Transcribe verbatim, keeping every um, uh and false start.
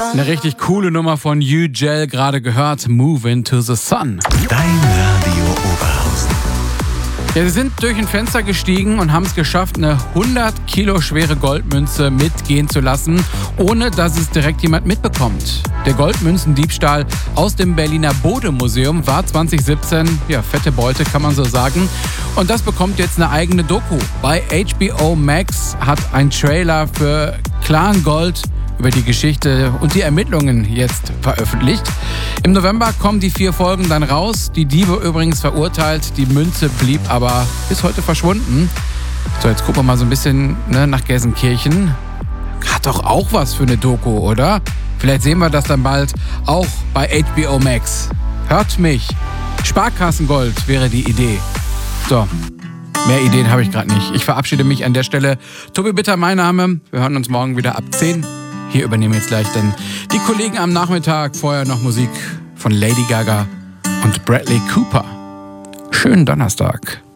Eine richtig coole Nummer von U-Gel, gerade gehört, Move into the Sun. Dein Radio Oberhausen. Ja, sie sind durch ein Fenster gestiegen und haben es geschafft, eine hundert Kilo schwere Goldmünze mitgehen zu lassen, ohne dass es direkt jemand mitbekommt. Der Goldmünzendiebstahl aus dem Berliner Bode-Museum war zwanzig siebzehn, ja, fette Beute, kann man so sagen. Und das bekommt jetzt eine eigene Doku. Bei H B O Max hat ein Trailer für Clan Gold über die Geschichte und die Ermittlungen jetzt veröffentlicht. Im November kommen die vier Folgen dann raus. Die Diebe übrigens verurteilt. Die Münze blieb aber bis heute verschwunden. So, jetzt gucken wir mal so ein bisschen ne, nach Gelsenkirchen. Hat doch auch was für eine Doku, oder? Vielleicht sehen wir das dann bald auch bei H B O Max. Hört mich. Sparkassengold wäre die Idee. So, mehr Ideen habe ich gerade nicht. Ich verabschiede mich an der Stelle. Tobi Bitter, mein Name. Wir hören uns morgen wieder ab zehn. Hier übernehmen jetzt gleich dann die Kollegen am Nachmittag. Vorher noch Musik von Lady Gaga und Bradley Cooper. Schönen Donnerstag.